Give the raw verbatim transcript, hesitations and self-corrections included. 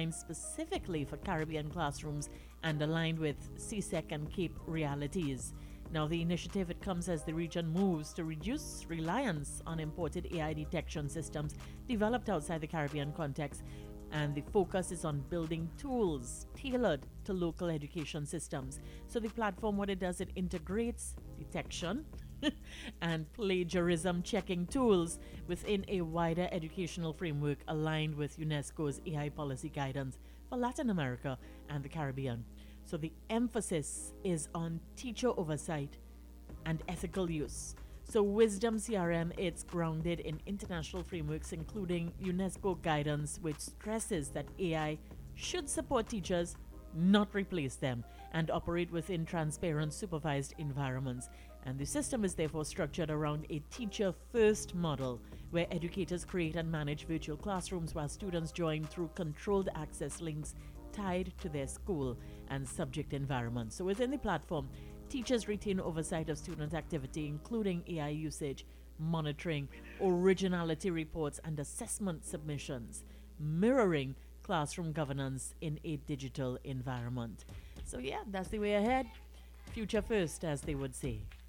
designed specifically for Caribbean classrooms and aligned with C S E C and Cape realities. Now, the initiative, it comes as the region moves to reduce reliance on imported A I detection systems developed outside the Caribbean context, and the focus is on building tools tailored to local education systems. So the platform, what it does, it integrates detection and plagiarism checking tools within a wider educational framework aligned with UNESCO's A I policy guidance for Latin America and the Caribbean. So the emphasis is on teacher oversight and ethical use. So Wisdom C R M, it's grounded in international frameworks, including UNESCO guidance, which stresses that A I should support teachers, not replace them, and operate within transparent, supervised environments. And the system is therefore structured around a teacher-first model, where educators create and manage virtual classrooms while students join through controlled access links tied to their school and subject environment. So within the platform, teachers retain oversight of student activity, including A I usage, monitoring, originality reports, and assessment submissions, mirroring classroom governance in a digital environment. So yeah, that's the way ahead. Future first, as they would say.